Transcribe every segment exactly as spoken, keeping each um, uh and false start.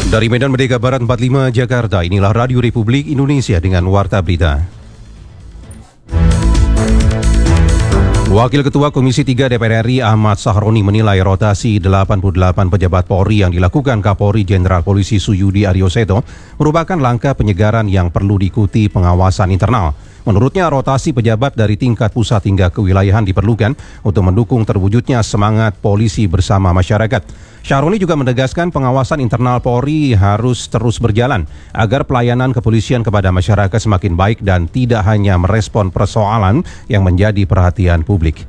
Dari Medan Merdeka Barat empat puluh lima Jakarta, inilah Radio Republik Indonesia dengan Warta Berita. Wakil Ketua Komisi tiga D P R R I Ahmad Sahroni menilai rotasi delapan puluh delapan pejabat Polri yang dilakukan Kapolri Jenderal Polisi Suyudi Arioseto merupakan langkah penyegaran yang perlu diikuti pengawasan internal. Menurutnya, rotasi pejabat dari tingkat pusat hingga kewilayahan diperlukan untuk mendukung terwujudnya semangat polisi bersama masyarakat. Sahroni juga menegaskan pengawasan internal Polri harus terus berjalan agar pelayanan kepolisian kepada masyarakat semakin baik dan tidak hanya merespon persoalan yang menjadi perhatian publik.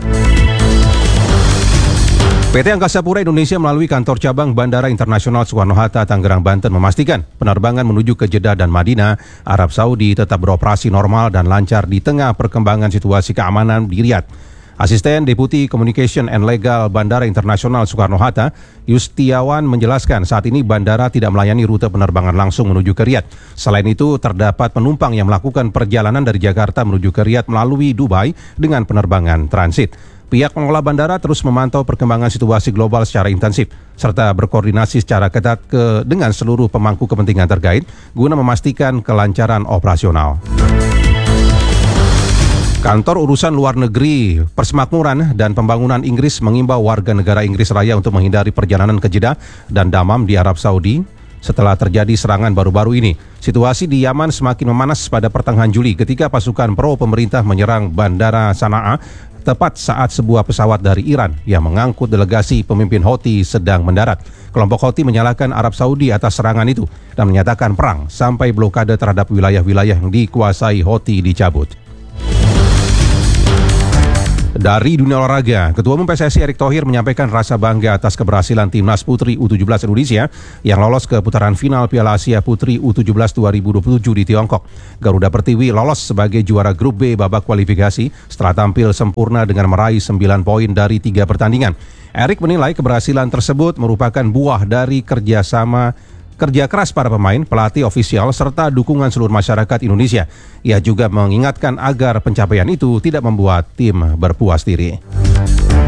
P T Angkasa Pura Indonesia melalui kantor cabang Bandara Internasional Soekarno-Hatta, Tangerang, Banten memastikan penerbangan menuju ke Jeddah dan Madinah, Arab Saudi tetap beroperasi normal dan lancar di tengah perkembangan situasi keamanan di Riyadh. Asisten Deputi Communication and Legal Bandara Internasional Soekarno-Hatta, Yustiawan menjelaskan saat ini bandara tidak melayani rute penerbangan langsung menuju ke Riyadh. Selain itu, terdapat penumpang yang melakukan perjalanan dari Jakarta menuju ke Riyadh melalui Dubai dengan penerbangan transit. Pihak pengelola bandara terus memantau perkembangan situasi global secara intensif, serta berkoordinasi secara ketat ke, dengan seluruh pemangku kepentingan terkait, guna memastikan kelancaran operasional. Kantor Urusan Luar Negeri, Persemakmuran dan Pembangunan Inggris mengimbau warga negara Inggris Raya untuk menghindari perjalanan ke Jeddah dan Dammam di Arab Saudi setelah terjadi serangan baru-baru ini. Situasi di Yaman semakin memanas pada pertengahan Juli ketika pasukan pro pemerintah menyerang Bandara Sana'a tepat saat sebuah pesawat dari Iran yang mengangkut delegasi pemimpin Houthi sedang mendarat. Kelompok Houthi menyalahkan Arab Saudi atas serangan itu dan menyatakan perang sampai blokade terhadap wilayah-wilayah yang dikuasai Houthi dicabut. Dari dunia olahraga, Ketua Umum P S S I Erick Thohir menyampaikan rasa bangga atas keberhasilan Timnas Putri U tujuh belas Indonesia yang lolos ke putaran final Piala Asia Putri U tujuh belas dua ribu dua puluh tujuh di Tiongkok. Garuda Pertiwi lolos sebagai juara grup B babak kualifikasi setelah tampil sempurna dengan meraih sembilan poin dari tiga pertandingan. Erick menilai keberhasilan tersebut merupakan buah dari kerjasama kerja keras para pemain, pelatih ofisial, serta dukungan seluruh masyarakat Indonesia. Ia juga mengingatkan agar pencapaian itu tidak membuat tim berpuas diri.